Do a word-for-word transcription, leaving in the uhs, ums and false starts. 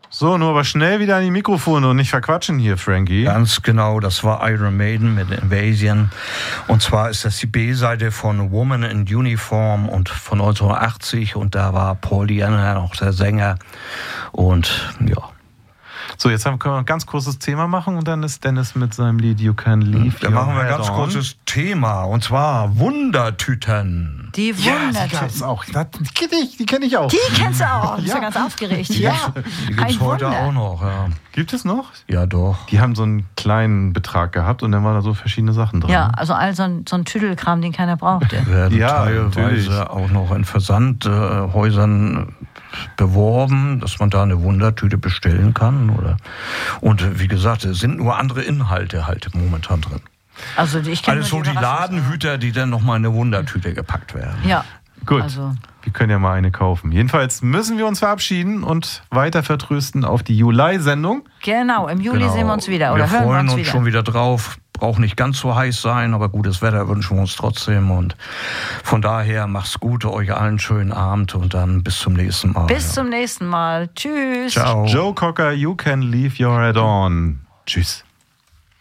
So, nur aber schnell wieder an die Mikrofone und nicht verquatschen hier, Frankie. Ganz genau, das war Iron Maiden mit Invasion. Und zwar ist das die B-Seite von Woman in Uniform und von neunzehnhundertachtzig. Und da war Paul Diana noch der Sänger. Und ja. So, jetzt haben, können wir ein ganz kurzes Thema machen und dann ist Dennis mit seinem Lied You Can Leave. Dann machen wir ein ganz kurzes Thema und zwar Wundertüten. Die Wundertüten. Ja, auch. Die kenne ich, die kenn ich auch. Die kennst du auch. Ich ja. bin ganz aufgeregt. Ja. Die gibt es heute Wunder. auch noch. Ja. Gibt es noch? Ja, doch. Die haben so einen kleinen Betrag gehabt und dann waren da so verschiedene Sachen drin. Ja, also all so ein, so ein Tüdelkram, den keiner brauchte. Werden Ja, teilweise natürlich. auch noch in Versandhäusern beworben, dass man da eine Wundertüte bestellen kann. Oder und wie gesagt, es sind nur andere Inhalte halt momentan drin. Also ich kenne Alles so die Ladenhüter, die dann nochmal in eine Wundertüte gepackt werden. Ja. Gut, Also. wir können ja mal eine kaufen. Jedenfalls müssen wir uns verabschieden und weiter vertrösten auf die Juli-Sendung. Genau, im Juli Genau. sehen wir uns wieder. Oder wir hören wir freuen uns uns wieder. schon wieder drauf. Braucht nicht ganz so heiß sein, aber gutes Wetter wünschen wir uns trotzdem. Und von daher macht's gut, euch allen einen schönen Abend und dann bis zum nächsten Mal. Bis ja. zum nächsten Mal. Tschüss. Ciao. Joe Cocker, You Can Leave Your Head On. Tschüss.